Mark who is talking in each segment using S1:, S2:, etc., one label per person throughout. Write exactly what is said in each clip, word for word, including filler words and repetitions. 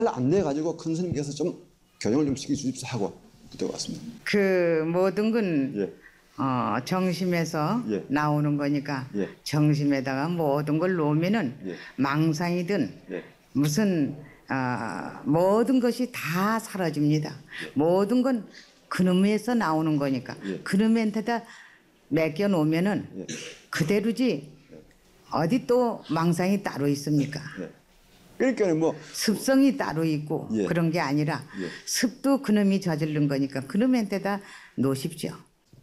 S1: 안내가지고 큰 스님께서 좀 교정을 좀 시켜주십시오 하고 들어왔습니다.
S2: 그 모든 건
S1: 예.
S2: 어, 정심에서
S1: 예.
S2: 나오는 거니까
S1: 예.
S2: 정심에다가 모든 걸 놓으면은
S1: 예.
S2: 망상이든
S1: 예.
S2: 무슨 어, 모든 것이 다 사라집니다.
S1: 예.
S2: 모든 건 그놈에서 나오는 거니까
S1: 예.
S2: 그놈한테다 맡겨 놓으면은
S1: 예.
S2: 그대로지 어디 또 망상이 따로 있습니까?
S1: 예. 그러니까 뭐
S2: 습성이 따로 있고
S1: 예.
S2: 그런 게 아니라
S1: 예.
S2: 습도 그놈이 저지른 거니까 그놈한테다 놓으십시오.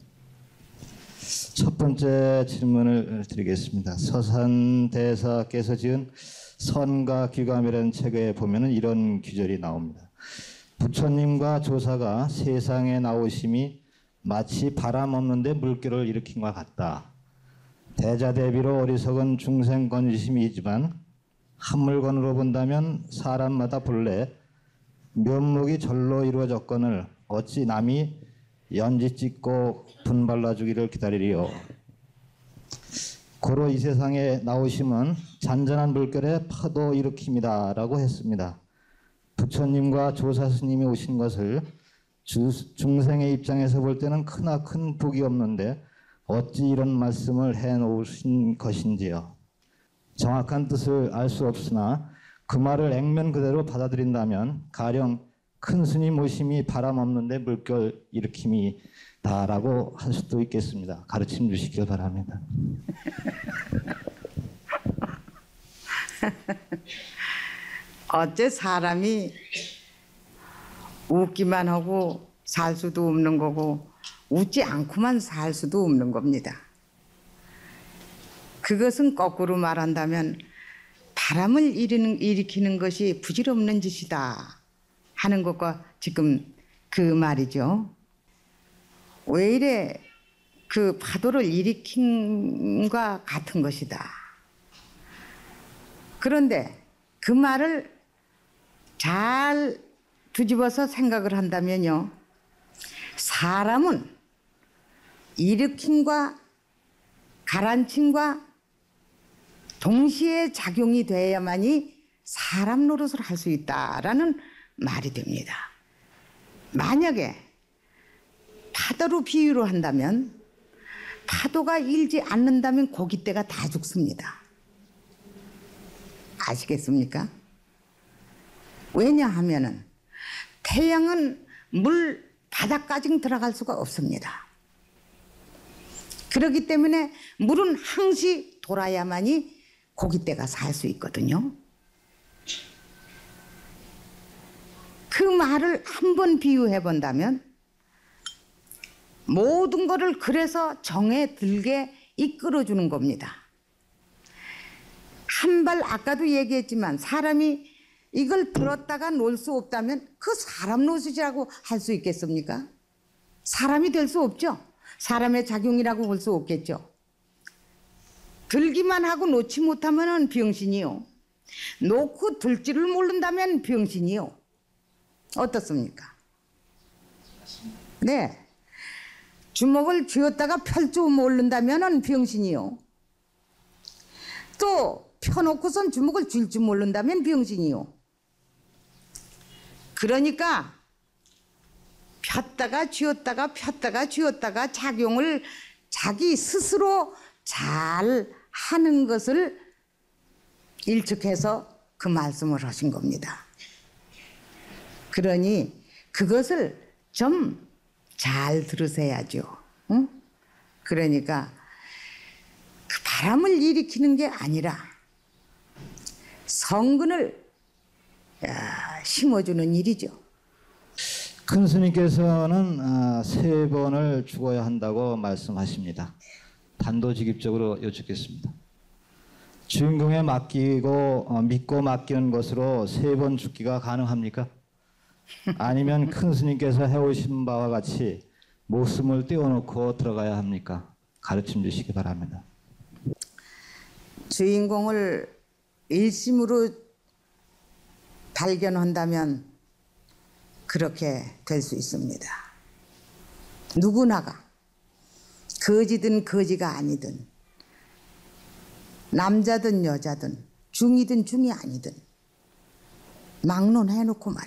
S3: 첫 번째 질문을 드리겠습니다. 서산대사께서 지은 선과 귀감이라는 책에 보면은 이런 규절이 나옵니다. 부처님과 조사가 세상에 나오심이 마치 바람 없는데 물결을 일으킨 것 같다. 대자대비로 어리석은 중생 건심이지만 한 물건으로 본다면 사람마다 본래 면목이 절로 이루어졌거늘 어찌 남이 연지 찍고 분발라주기를 기다리리요. 고로 이 세상에 나오심은 잔잔한 물결에 파도 일으킵니다 라고 했습니다. 부처님과 조사 스님이 오신 것을 주, 중생의 입장에서 볼 때는 크나큰 복이 없는데 어찌 이런 말씀을 해놓으신 것인지요. 정확한 뜻을 알 수 없으나 그 말을 액면 그대로 받아들인다면 가령 큰 스님 오심이 바람 없는데 물결 일으킴이다 라고 할 수도 있겠습니다. 가르침 주시길 바랍니다.
S2: 어째 사람이 웃기만 하고 살 수도 없는 거고 웃지 않고만 살 수도 없는 겁니다. 그것은 거꾸로 말한다면 바람을 일으키는, 일으키는 것이 부질없는 짓이다 하는 것과 지금 그 말이죠. 왜 이래 그 파도를 일으킨과 같은 것이다. 그런데 그 말을 잘 뒤집어서 생각을 한다면요. 사람은 일으킴과 가라앉힘과 동시에 작용이 돼야만이 사람 노릇을 할 수 있다라는 말이 됩니다. 만약에 파도로 비유로 한다면 파도가 일지 않는다면 고깃대가 다 죽습니다. 아시겠습니까? 왜냐하면은 태양은 물 바닥까지 들어갈 수가 없습니다. 그렇기 때문에 물은 항시 돌아야만이 고깃대가 살 수 있거든요. 그 말을 한번 비유해 본다면 모든 것을 그래서 정에 들게 이끌어주는 겁니다. 한 발 아까도 얘기했지만 사람이 이걸 들었다가 놓을 수 없다면 그 사람 노릇이라고 할 수 있겠습니까? 사람이 될 수 없죠. 사람의 작용이라고 볼 수 없겠죠. 들기만 하고 놓지 못하면 병신이요. 놓고 들 줄을 모른다면 병신이요. 어떻습니까? 네. 주먹을 쥐었다가 펼 줄 모른다면 병신이요. 또 펴놓고선 주먹을 쥘 줄 모른다면 병신이요. 그러니까 폈다가 쥐었다가 폈다가 쥐었다가 작용을 자기 스스로 잘 하는 것을 일축해서 그 말씀을 하신 겁니다. 그러니 그것을 좀 잘 들으셔야죠. 응? 그러니까 그 바람을 일으키는 게 아니라 성근을 심어주는 일이죠.
S3: 큰 스님께서는 세 번을 죽어야 한다고 말씀하십니다. 단도직입적으로 여쭙겠습니다. 주인공에 맡기고 믿고 맡기는 것으로 세 번 죽기가 가능합니까? 아니면 큰 스님께서 해오신 바와 같이 목숨을 떼어놓고 들어가야 합니까? 가르침 주시기 바랍니다.
S2: 주인공을 일심으로 발견한다면 그렇게 될 수 있습니다. 누구나가 거지든 거지가 아니든 남자든 여자든 중이든 중이 아니든 막론해놓고